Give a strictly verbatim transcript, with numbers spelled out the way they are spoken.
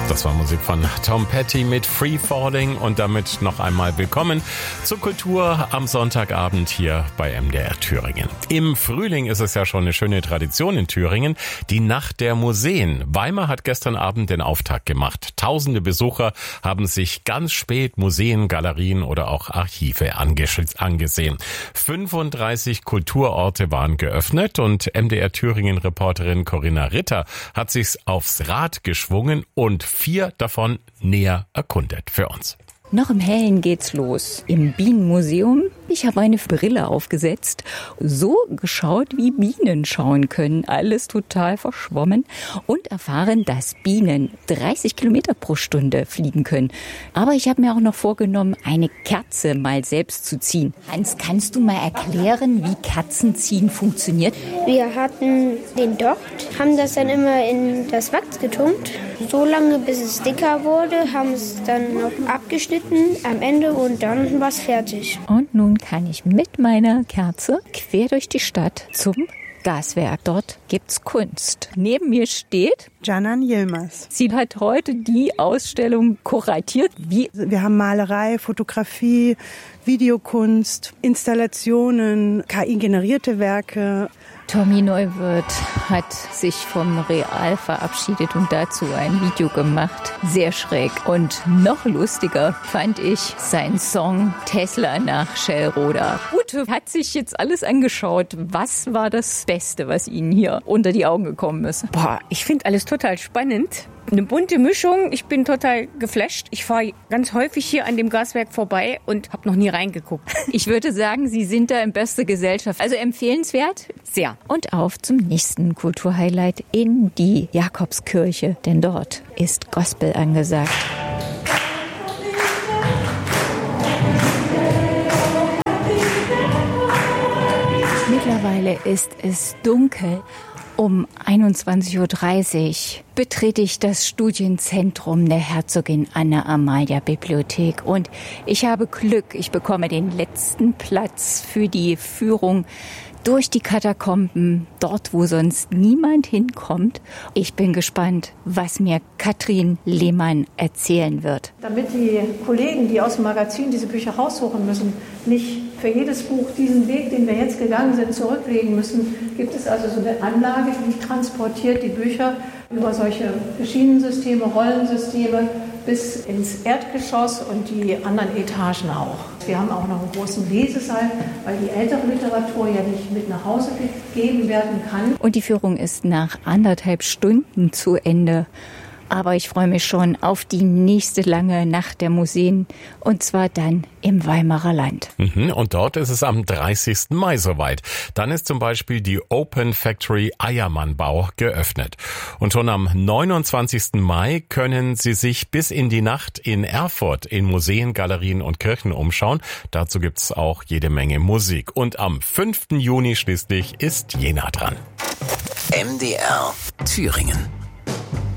Das war Musik von Tom Petty mit Free Falling und damit noch einmal willkommen zur Kultur am Sonntagabend hier bei M D R Thüringen. Im Frühling ist es ja schon eine schöne Tradition in Thüringen, die Nacht der Museen. Weimar hat gestern Abend den Auftakt gemacht. Tausende Besucher haben sich ganz spät Museen, Galerien oder auch Archive angesehen. fünfunddreißig Kulturorte waren geöffnet und M D R Thüringen-Reporterin Corinna Ritter hat sich's aufs Rad geschwungen und vier davon näher erkundet für uns. Noch im Hellen geht's los. Im Bienenmuseum. Ich habe eine Brille aufgesetzt, so geschaut, wie Bienen schauen können. Alles total verschwommen und erfahren, dass Bienen dreißig Kilometer pro Stunde fliegen können. Aber ich habe mir auch noch vorgenommen, eine Kerze mal selbst zu ziehen. Hans, kannst du mal erklären, wie Kerzenziehen funktioniert? Wir hatten den Docht, haben das dann immer in das Wachs getunkt. So lange, bis es dicker wurde, haben es dann noch abgeschnitten am Ende und dann war es fertig. Und nun kann ich mit meiner Kerze quer durch die Stadt zum Gaswerk. Dort gibt's Kunst. Neben mir steht Canan Yilmaz. Sie hat heute die Ausstellung kuratiert. Wie? Wir haben Malerei, Fotografie, Videokunst, Installationen, K I-generierte Werke. Tommy Neuwirth hat sich vom Real verabschiedet und dazu ein Video gemacht. Sehr schräg. Und noch lustiger fand ich seinen Song Tesla nach Schellroda. Ute hat sich jetzt alles angeschaut. Was war das Beste, was Ihnen hier unter die Augen gekommen ist? Boah, ich finde alles total spannend. Eine bunte Mischung. Ich bin total geflasht. Ich fahre ganz häufig hier an dem Gaswerk vorbei und habe noch nie reingeguckt. Ich würde sagen, Sie sind da in bester Gesellschaft. Also empfehlenswert? Sehr. Und auf zum nächsten Kulturhighlight in die Jakobskirche. Denn dort ist Gospel angesagt. Mittlerweile ist es dunkel. Um einundzwanzig Uhr dreißig betrete ich das Studienzentrum der Herzogin Anna Amalia Bibliothek und ich habe Glück, ich bekomme den letzten Platz für die Führung durch die Katakomben, dort wo sonst niemand hinkommt. Ich bin gespannt, was mir Katrin Lehmann erzählen wird. Damit die Kollegen, die aus dem Magazin diese Bücher raussuchen müssen, nicht für jedes Buch diesen Weg, den wir jetzt gegangen sind, zurücklegen müssen, gibt es also so eine Anlage, die transportiert die Bücher über solche Schienensysteme, Rollensysteme bis ins Erdgeschoss und die anderen Etagen auch. Wir haben auch noch einen großen Lesesaal, weil die ältere Literatur ja nicht mit nach Hause gegeben werden kann. Und die Führung ist nach anderthalb Stunden zu Ende. Aber ich freue mich schon auf die nächste lange Nacht der Museen und zwar dann im Weimarer Land. Mhm, und dort ist es am dreißigsten Mai soweit. Dann ist zum Beispiel die Open Factory Eiermannbau geöffnet. Und schon am neunundzwanzigsten Mai können Sie sich bis in die Nacht in Erfurt in Museen, Galerien und Kirchen umschauen. Dazu gibt's auch jede Menge Musik. Und am fünften Juni schließlich ist Jena dran. M D R Thüringen.